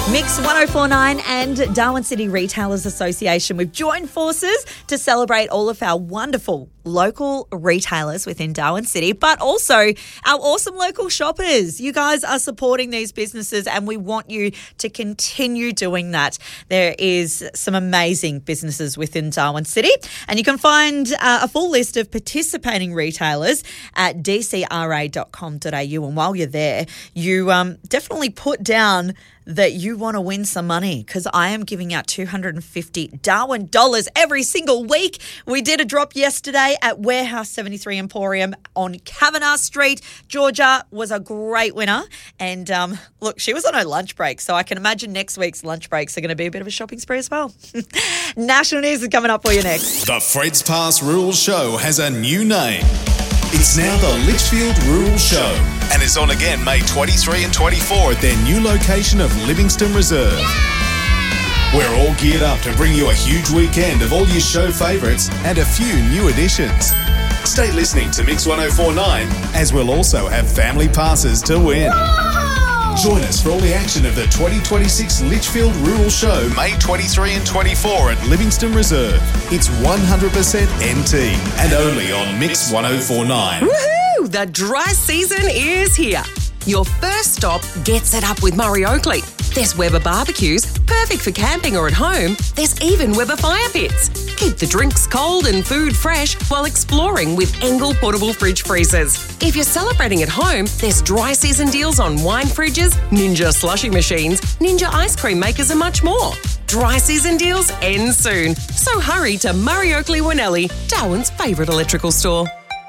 Mix 1049 and Darwin City Retailers Association, we've joined forces to celebrate all of our wonderful local retailers within Darwin City, but also our awesome local shoppers. You guys are supporting these businesses and we want you to continue doing that. There is some amazing businesses within Darwin City and you can find a full list of participating retailers at dcra.com.au, and while you're there, you definitely put down that you want to win some money, because I am giving out $250 Darwin dollars every single week. We did a drop yesterday at Warehouse 73 Emporium on Kavanagh Street. Georgia was a great winner. And look, she was on her lunch break, so I can imagine next week's lunch breaks are going to be a bit of a shopping spree as well. National news is coming up for you next. The Fred's Pass Rural Show has a new name. It's now the Litchfield Rural Show and is on again May 23 and 24 at their new location of Livingston Reserve. Yay! We're all geared up to bring you a huge weekend of all your show favourites and a few new additions. Stay listening to Mix 1049 as we'll also have family passes to win. Whoa! Join us for all the action of the 2026 Litchfield Rural Show, May 23 and 24 at Livingston Reserve. It's 100% NT and only on Mix 1049. Woohoo! The dry season is here. Your first stop gets it up with Murray Oakley. There's Weber barbecues, perfect for camping or at home. There's even Weber fire pits. Keep the drinks cold and food fresh while exploring with Engel portable fridge freezers. If you're celebrating at home, there's dry season deals on wine fridges, Ninja slushie machines, Ninja ice cream makers and much more. Dry season deals end soon. So hurry to Murray Oakley Winnelli, Darwin's favourite electrical store.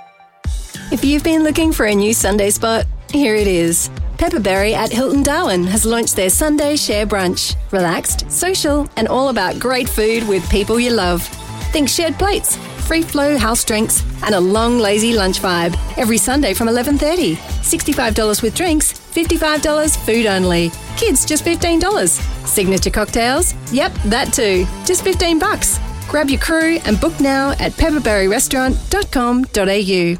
If you've been looking for a new Sunday spot, here it is. Pepperberry at Hilton Darwin has launched their Sunday Share Brunch. Relaxed, social, and all about great food with people you love. Think shared plates, free-flow house drinks, and a long, lazy lunch vibe. Every Sunday from 11:30. $65 with drinks, $55 food only. Kids, just $15. Signature cocktails? Yep, that too. Just $15. Grab your crew and book now at pepperberryrestaurant.com.au.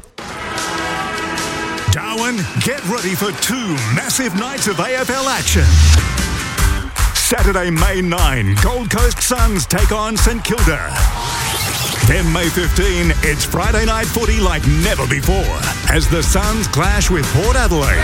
Darwin, get ready for 2 massive nights of AFL action. Saturday, May 9, Gold Coast Suns take on St Kilda. Then May 15, it's Friday night footy like never before as the Suns clash with Port Adelaide.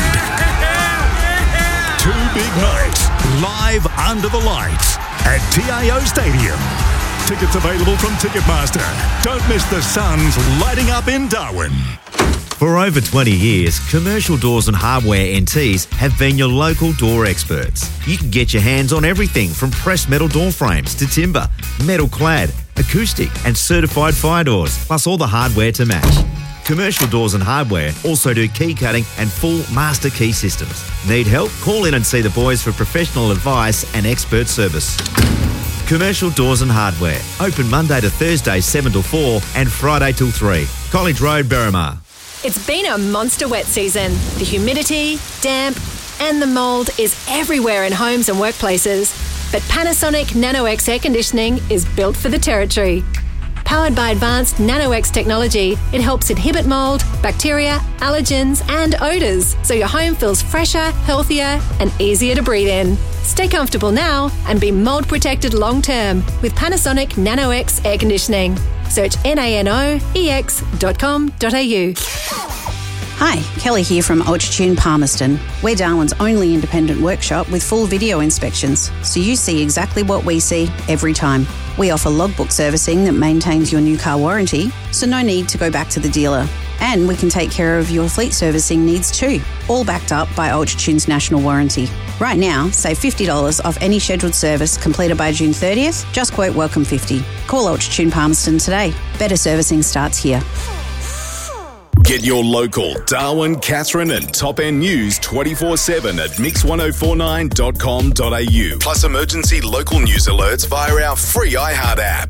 2 big nights, live under the lights at TIO Stadium. Tickets available from Ticketmaster. Don't miss the Suns lighting up in Darwin. For over 20 years, Commercial Doors and Hardware NTs have been your local door experts. You can get your hands on everything from pressed metal door frames to timber, metal clad, acoustic and certified fire doors, plus all the hardware to match. Commercial Doors and Hardware also do key cutting and full master key systems. Need help? Call in and see the boys for professional advice and expert service. Commercial Doors and Hardware, open Monday to Thursday 7 till 4 and Friday till 3. College Road, Berrimah. It's been a monster wet season. The humidity, damp, and the mould is everywhere in homes and workplaces. But Panasonic NanoX air conditioning is built for the territory. Powered by advanced NanoX technology, it helps inhibit mould, bacteria, allergens, and odours, so your home feels fresher, healthier, and easier to breathe in. Stay comfortable now and be mould protected long term with Panasonic NanoX air conditioning. Search nanoex.com.au. Hi, Kelly here from Ultratune Palmerston. We're Darwin's only independent workshop with full video inspections, so you see exactly what we see every time. We offer logbook servicing that maintains your new car warranty, so no need to go back to the dealer. And we can take care of your fleet servicing needs too, all backed up by Ultratune's national warranty. Right now, save $50 off any scheduled service completed by June 30th. Just quote Welcome 50. Call Ultratune Palmerston today. Better servicing starts here. Get your local Darwin, Katherine and Top End news 24/7 at mix1049.com.au. Plus emergency local news alerts via our free iHeart app.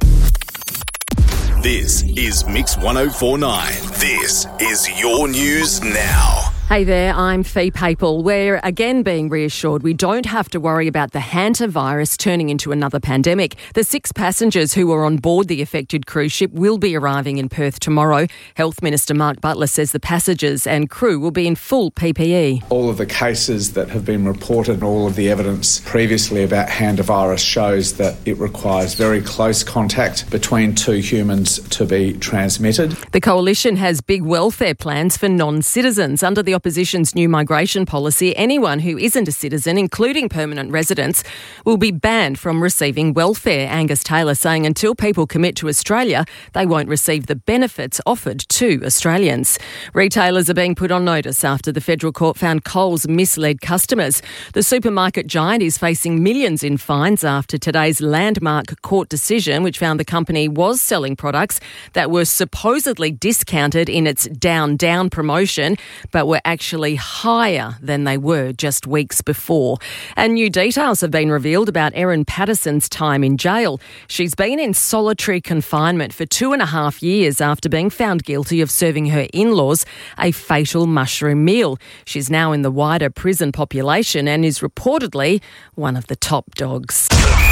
This is Mix 1049. This is your news now. Hey there, I'm Fee Papel. We're again being reassured we don't have to worry about the hantavirus turning into another pandemic. The 6 passengers who were on board the affected cruise ship will be arriving in Perth tomorrow. Health Minister Mark Butler says the passengers and crew will be in full PPE. All of the cases that have been reported, all of the evidence previously about hantavirus shows that it requires very close contact between 2 humans to be transmitted. The Coalition has big welfare plans for non-citizens. Under the opposition's new migration policy, anyone who isn't a citizen, including permanent residents, will be banned from receiving welfare. Angus Taylor saying until people commit to Australia, they won't receive the benefits offered to Australians. Retailers are being put on notice after the federal court found Coles misled customers. The supermarket giant is facing millions in fines after today's landmark court decision, which found the company was selling products that were supposedly discounted in its down promotion, but were actually higher than they were just weeks before. And new details have been revealed about Erin Patterson's time in jail. She's been in solitary confinement for 2.5 years after being found guilty of serving her in-laws a fatal mushroom meal. She's now in the wider prison population and is reportedly one of the top dogs.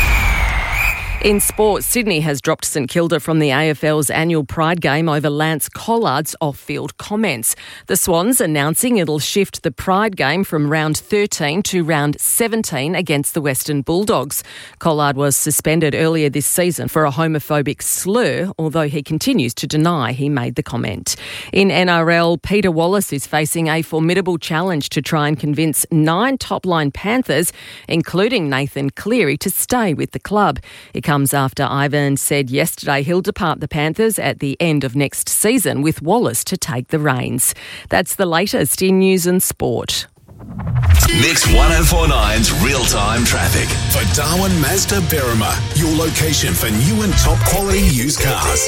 In sport, Sydney has dropped St Kilda from the AFL's annual Pride game over Lance Collard's off-field comments. The Swans announcing it'll shift the Pride game from round 13 to round 17 against the Western Bulldogs. Collard was suspended earlier this season for a homophobic slur, although he continues to deny he made the comment. In NRL, Peter Wallace is facing a formidable challenge to try and convince 9 top-line Panthers, including Nathan Cleary, to stay with the club. It comes after Ivan said yesterday he'll depart the Panthers at the end of next season, with Wallace to take the reins. That's the latest in news and sport. Mix 104.9's real-time traffic. For Darwin Mazda Berrima, your location for new and top quality used cars.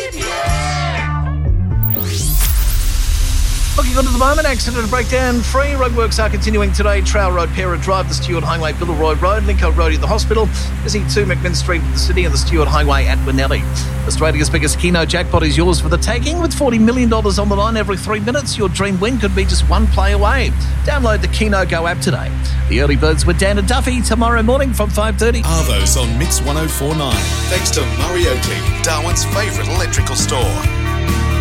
Looking good at the moment, accident breakdown free. Roadworks are continuing today. Trail Road, Parrot Drive, the Stewart Highway, Biddleroy Road, Lincoln Road at the hospital. Busy 2 McMinn Street at the city and the Stewart Highway at Winnelli. Australia's biggest Keno jackpot is yours for the taking. With $40 million on the line every 3 minutes, your dream win could be just one play away. Download the Keno Go app today. The early birds with Dan and Duffy tomorrow morning from 5:30. Arvo's on Mix 104.9. Thanks to Murray Oakley, Darwin's favourite electrical store.